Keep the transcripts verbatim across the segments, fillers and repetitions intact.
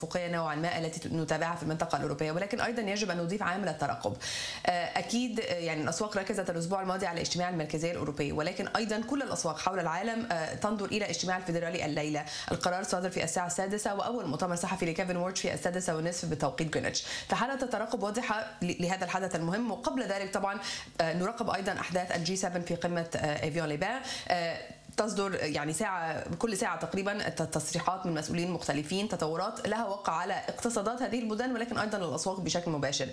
التوافقية نوعا ما التي نتابعها في المنطقة الأوروبية، ولكن أيضا يجب أن نضيف عامل الترقب. أكيد يعني الأسواق ركزت الأسبوع الماضي على اجتماع المركزية الأوروبية، ولكن أيضا كل الأسواق حول العالم تنظر إلى اجتماع الفيدرالي الليلة. القرار صادر في الساعة السادسة، وأول مؤتمر صحفي لكيفن وورش في السادسة والنصف بتوقيت جرينتش، فحالة الترقب واضحة لهذا الحدث المهم. وقبل ذلك طبعا نراقب أيضا أحداث الجي سبعة في قمة إيفيون ليبان. تصدر يعني ساعة كل ساعة تقريبا تصريحات من مسؤولين مختلفين، تطورات لها وقع على اقتصادات هذه البلدان ولكن أيضا الأسواق بشكل مباشر.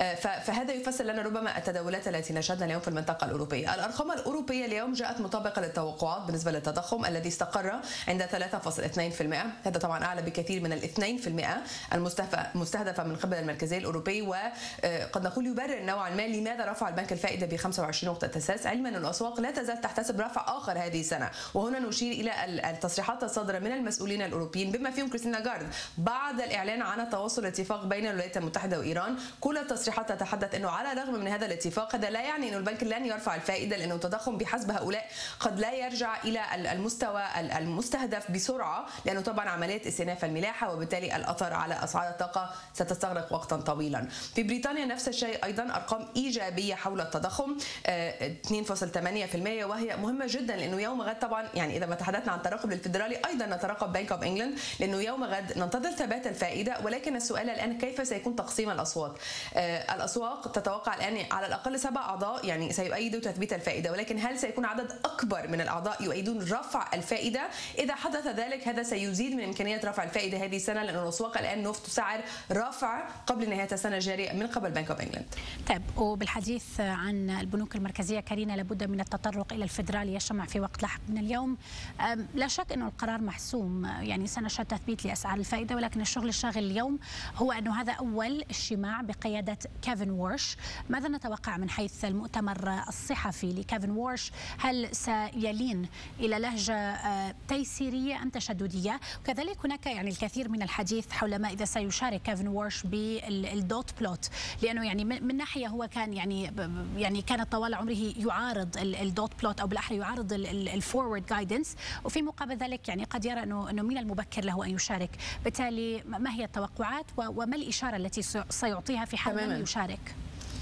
فهذا يفسر لنا ربما التداولات التي نشهدها اليوم في المنطقة الأوروبية. الأرقام الأوروبية اليوم جاءت مطابقة للتوقعات بالنسبة للتضخم الذي استقر عند ثلاثة فاصلة اثنين بالمئة، هذا طبعا أعلى بكثير من الاثنين في المئة المستهدفة من قبل المركزية الأوروبية، وقد نقول يبرر نوعا ما لماذا رفع البنك الفائدة ب خمسة وعشرين نقطة أساس، علما أن الأسواق لا تزال تحتسب رفع آخر هذه السنة. وهنا نشير إلى التصريحات الصادرة من المسؤولين الأوروبيين بما فيهم كريستين لاغارد بعد الإعلان عن توصل اتفاق بين الولايات المتحدة وإيران. كل التصريحات تتحدث أنه على الرغم من هذا الاتفاق هذا لا يعني أن البنك لن يرفع الفائدة، لأنه التضخم بحسب هؤلاء قد لا يرجع إلى المستوى المستهدف بسرعة، لأنه طبعا عملية استئناف الملاحة وبالتالي الأثر على أسعار الطاقة ستستغرق وقتا طويلا. في بريطانيا نفس الشيء، أيضا أرقام إيجابية حول التضخم اثنين فاصلة ثمانية بالمئة، وهي مهمة جدا لأنه يوم غد طبعا يعني إذا ما تحدثنا عن الترقب للفيدرالي أيضا نترقب بنك أوف إنجلاند، لأنه يوم غد ننتظر ثبات الفائدة، ولكن السؤال الآن كيف سيكون تقسيم الأصوات؟ آه الأسواق تتوقع الآن على الأقل سبع أعضاء يعني سيؤيدوا تثبيت الفائدة، ولكن هل سيكون عدد أكبر من الأعضاء يؤيدون رفع الفائدة؟ إذا حدث ذلك هذا سيزيد من إمكانية رفع الفائدة هذه السنة، لأن الأسواق الآن تسعر رفع قبل نهاية السنة الجارية من قبل بنك أوف إنجلاند. طيب، وبالحديث عن البنوك المركزية كارينا، لابد من التطرق إلى الفيدرالي يجتمع في وقت لاحق من اليوم. لا شك أنه القرار محسوم، يعني سنشهد تثبيت لأسعار الفائدة، ولكن الشغل الشاغل اليوم هو أنه هذا أول اجتماع بقيادة كيفن وورش. ماذا نتوقع من حيث المؤتمر الصحفي لكيفن وورش؟ هل سيلين إلى لهجة تيسيرية أم تشددية؟ وكذلك هناك يعني الكثير من الحديث حول ما إذا سيشارك كيفن وورش بالدوت بلوت، لأنه يعني من ناحية هو كان يعني يعني كان طوال عمره يعارض الدوت بلوت، أو بالأحرى يعارض الفورورد جايدنس، وفي مقابل ذلك يعني قد يرى انه انه من المبكر له ان يشارك. بالتالي ما هي التوقعات وما الاشاره التي سيعطيها في حال لم يشارك؟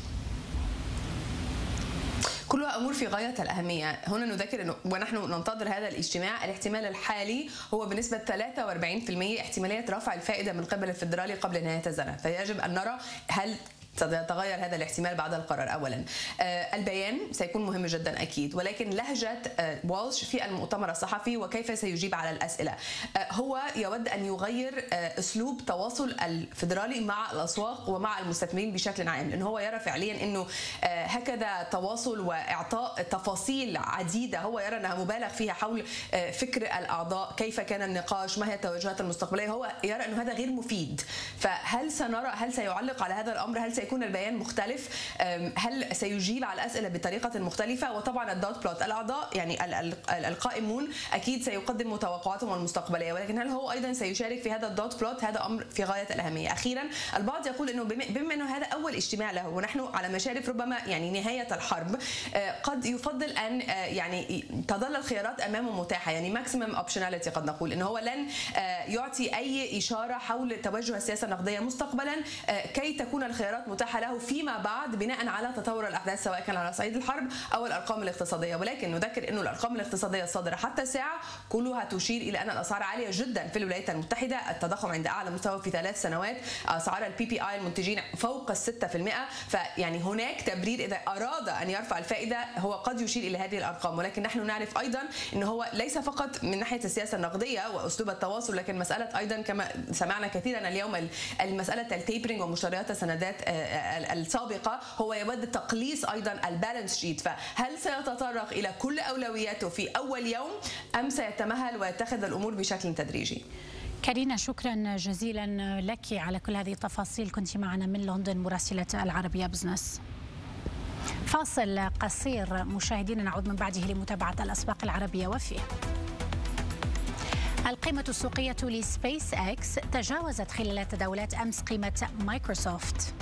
كلها امور في غايه الاهميه. هنا نذكر انه ونحن ننتظر هذا الاجتماع، الاحتمال الحالي هو بنسبه ثلاثة وأربعين بالمئة احتماليه رفع الفائده من قبل الفيدرالي قبل نهايه السنه، فيجب ان نرى هل سيتغير هذا الاحتمال بعد القرار. اولا آه البيان سيكون مهم جدا اكيد، ولكن لهجه آه والش في المؤتمر الصحفي وكيف سيجيب على الاسئله. آه هو يود ان يغير آه اسلوب تواصل الفيدرالي مع الاسواق ومع المستثمرين بشكل عام، لانه هو يرى فعليا انه آه هكذا تواصل واعطاء تفاصيل عديده هو يرى انها مبالغ فيها حول آه فكر الاعضاء، كيف كان النقاش، ما هي التوجهات المستقبليه، هو يرى انه هذا غير مفيد. فهل سنرى هل سيعلق على هذا الامر؟ هل سيكون البيان مختلف؟ هل سيجيب على الأسئلة بطريقة مختلفة؟ وطبعا الدوت بلوت الأعضاء يعني القائمون أكيد سيقدم متوقعاتهم المستقبلية، ولكن هل هو أيضا سيشارك في هذا الدوت بلوت؟ هذا أمر في غاية الأهمية. أخيرا البعض يقول أنه بما أنه هذا أول اجتماع له ونحن على مشارف ربما يعني نهاية الحرب، قد يفضل أن يعني تظل الخيارات أمامه متاحة، يعني ماكسيمم اوبشناليتي، قد نقول أنه هو لن يعطي أي إشارة حول توجه السياسة النقدية مستقبلا كي تكون الخيارات متاحة له فيما بعد بناء على تطور الاحداث سواء كان على صعيد الحرب او الارقام الاقتصاديه. ولكن نذكر انه الارقام الاقتصاديه الصادره حتى الساعه كلها تشير الى ان الاسعار عاليه جدا في الولايات المتحده، التضخم عند اعلى مستوى في ثلاث سنوات، اسعار البي بي اي المنتجين فوق الستة في المئة، فيعني هناك تبرير اذا اراد ان يرفع الفائده هو قد يشير الى هذه الارقام. ولكن نحن نعرف ايضا انه هو ليس فقط من ناحيه السياسه النقديه واسلوب التواصل، لكن مساله ايضا كما سمعنا كثيرا اليوم المساله التيبرينج ومشتريات السندات السابقة، هو يود تقليص أيضا البالانس شيت. فهل سيتطرق إلى كل أولوياته في أول يوم أم سيتمهل ويتخذ الأمور بشكل تدريجي؟ كارينا، شكرا جزيلا لك على كل هذه التفاصيل، كنت معنا من لندن مراسلة العربية بزنس. فاصل قصير مشاهدينا، نعود من بعده لمتابعة الأسواق العربية وفيه. القيمة السوقية لسبيس اكس تجاوزت خلال تداولات أمس قيمة مايكروسوفت.